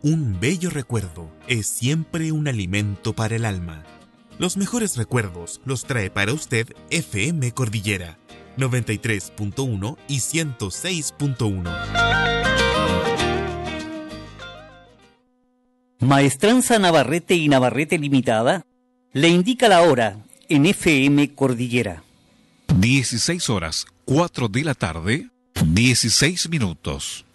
Un bello recuerdo es siempre un alimento para el alma. Los mejores recuerdos los trae para usted FM Cordillera 93.1 y 106.1. Maestranza Navarrete y Navarrete Limitada le indica la hora en FM Cordillera. 16 horas, 4 de la tarde, 16 minutos.